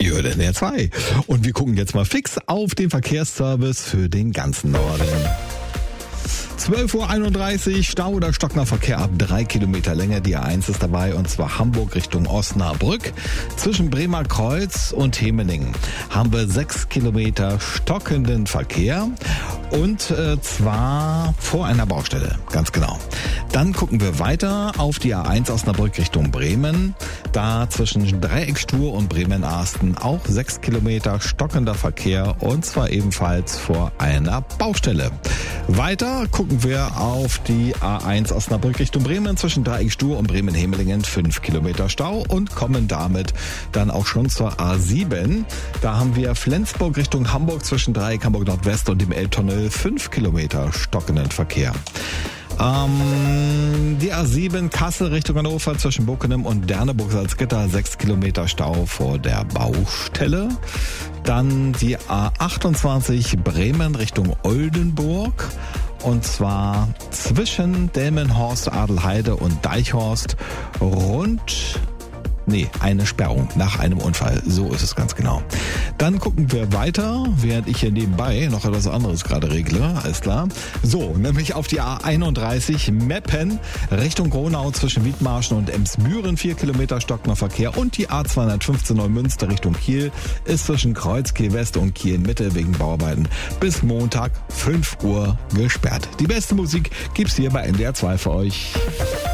Radio NDR 2. Und wir gucken jetzt mal fix auf den Verkehrsservice für den ganzen Norden. 12.31 Uhr, Stau oder stockender Verkehr ab 3 Kilometer Länge. Die A1 ist dabei, und zwar Hamburg Richtung Osnabrück. Zwischen Bremer Kreuz und Hemeningen haben wir 6 Kilometer stockenden Verkehr. Und zwar vor einer Baustelle, ganz genau. Dann gucken wir weiter auf die A1 Osnabrück Richtung Bremen. Da zwischen Dreieckstur und Bremen-Arsten auch 6 Kilometer stockender Verkehr, und zwar ebenfalls vor einer Baustelle. Weiter gucken wir auf die A1 Osnabrück Richtung Bremen zwischen Dreieckstur und Bremen-Hemelingen, 5 Kilometer Stau, und kommen damit dann auch schon zur A7. Da haben wir Flensburg Richtung Hamburg zwischen Dreieck Hamburg Nordwest und dem Elbtunnel, 5 Kilometer stockenden Verkehr. Die A7 Kassel Richtung Hannover zwischen Bockenem und Derneburg-Salzgitter, 6 Kilometer Stau vor der Baustelle. Dann die A28 Bremen Richtung Oldenburg, und zwar zwischen Delmenhorst, Adelheide und Deichhorst eine Sperrung nach einem Unfall. So ist es ganz genau. Dann gucken wir weiter, während ich hier nebenbei noch etwas anderes gerade regle. Alles klar. So, nämlich auf die A31 Meppen Richtung Gronau zwischen Wiedmarschen und Emsbüren, 4 Kilometer stockender Verkehr. Und die A215 Neumünster Richtung Kiel ist zwischen Kreuzkiel West und Kiel Mitte wegen Bauarbeiten bis Montag 5 Uhr gesperrt. Die beste Musik gibt's hier bei NDR 2 für euch.